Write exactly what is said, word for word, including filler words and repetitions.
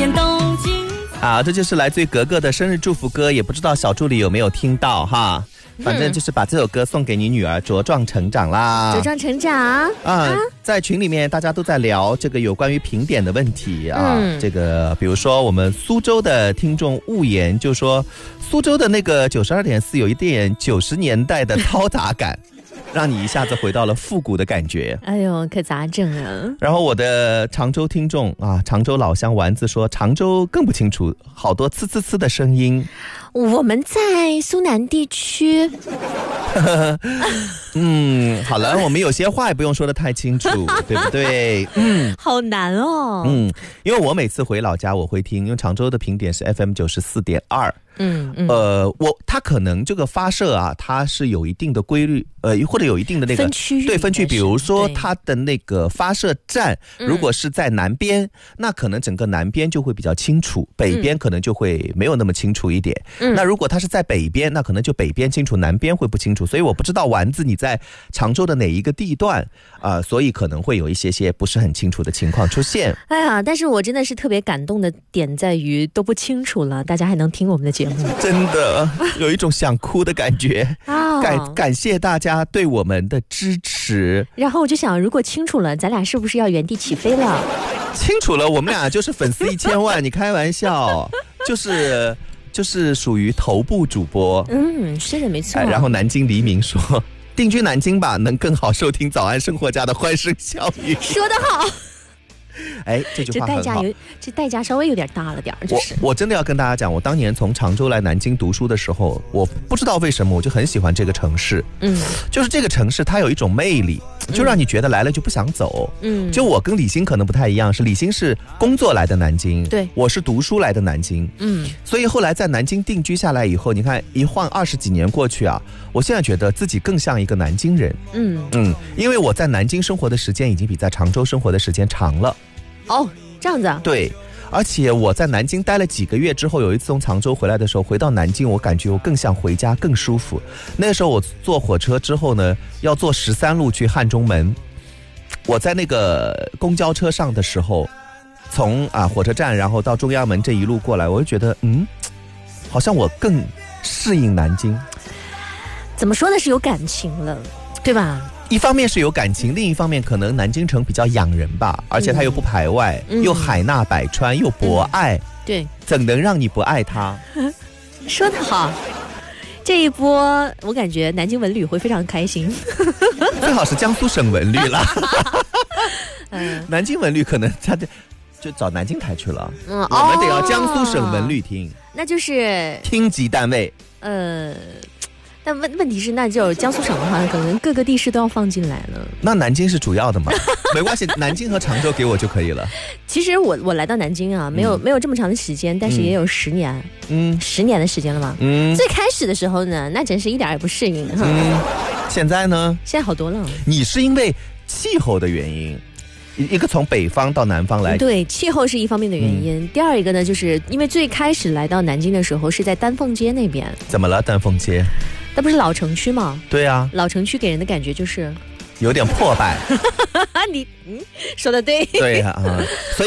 天都精彩。 啊，这就是来自于格格的生日祝福歌，也不知道小助理有没有听到哈。反正就是把这首歌送给你女儿茁壮成长啦， 茁壮成长啊！ 啊，在群里面大家都在聊这个有关于评点的问题啊。嗯、这个比如说我们苏州的听众误言就说，苏州的那个九十二点四有一点九十年代的嘈杂感。让你一下子回到了复古的感觉。 哎呦，可咋整啊？ 然后我的常州听众啊，常州老乡丸子说，常州更不清楚，好多呲呲呲的声音。 我们在苏南地区。 嗯，好了，我们有些话也不用说得太清楚，对不对？嗯， 好难哦。 嗯，因为我每次回老家我会听，因为常州的评点是 F M 九十四点二。 嗯嗯， 呃，我它可能这个发射啊，它是有一定的规律，呃，或者有一定的那个分区， 对分区，比如说它的那个发射站，如果是在南边，嗯、那可能整个南边就会比较清楚，北边可能就会没有那么清楚一点。嗯、那如果它是在北边，那可能就北边清楚，南边会不清楚。所以我不知道丸子你在常州的哪一个地段啊、呃，所以可能会有一些些不是很清楚的情况出现。 哎呀，但是我真的是特别感动的点在于都不清楚了，大家还能听我们的节目。 真的有一种想哭的感觉、哦、感感谢大家对我们的支持。 然后我就想，如果清楚了，咱俩是不是要原地起飞了？ 清楚了，我们俩就是粉丝一千万，你开玩笑，就是就是属于头部主播。 嗯，是的，没错、 哎。然后南京黎明说，定居南京吧，能更好收听早安生活家的欢声笑语。 说得好。 哎，这句话很好。 这代价有，这代价稍微有点大了点儿。就是我我真的要跟大家讲，我当年从常州来南京读书的时候，我不知道为什么我就很喜欢这个城市。嗯，就是这个城市它有一种魅力，就让你觉得来了就不想走。嗯，就我跟李欣可能不太一样，是李欣是工作来的南京， 对， 我是读书来的南京。嗯，所以后来在南京定居下来以后，你看一晃二十几年过去啊，我现在觉得自己更像一个南京人。嗯嗯，因为我在南京生活的时间已经比在常州生活的时间长了。 哦，这样子啊？ 对，而且我在南京待了几个月之后，有一次从常州回来的时候，回到南京，我感觉我更像回家，更舒服。那个时候我坐火车之后呢，要坐十三路去汉中门。我在那个公交车上的时候，从啊火车站然后到中央门这一路过来，我就觉得嗯，好像我更适应南京。 怎么说呢？是有感情了，对吧？ 一方面是有感情，另一方面可能南京城比较养人吧，而且它又不排外，嗯、又海纳百川，又博爱、嗯， 对， 怎能让你不爱它？ 说得好，这一波我感觉南京文旅会非常开心， 最好是江苏省文旅了。嗯、南京文旅可能他就找南京台去了，嗯，我们得要江苏省文旅厅， 那就是厅级单位， 呃。但问问题是，那就江苏省的话，可能各个地市都要放进来了。 那南京是主要的嘛？没关系，南京和常州给我就可以了。 其实我我来到南京啊，没有、嗯、没有这么长的时间，但是也有十年，嗯，十年的时间了吧？嗯，最开始的时候呢，那真是一点也不适应哈。 嗯，现在呢？ 现在好多了。 你是因为气候的原因？一个从北方到南方来， 对，气候是一方面的原因、嗯、第二一个呢，就是因为最开始来到南京的时候是在丹凤街那边。 怎么了？丹凤街那不是老城区吗？ 对啊， 老城区给人的感觉就是有点破败。 你嗯说的对。 对啊，所以